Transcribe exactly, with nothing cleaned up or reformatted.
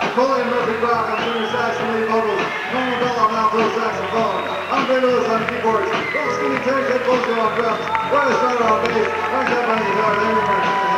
Colleen Murphy-Brown on tenor sax and lead vocals, Norman Bell on alto saxophone, Andre Lewis on keyboards, Bill Skinny turntable on drums, Roy Strider on bass, Mike Shepard on guitar, thank you very much.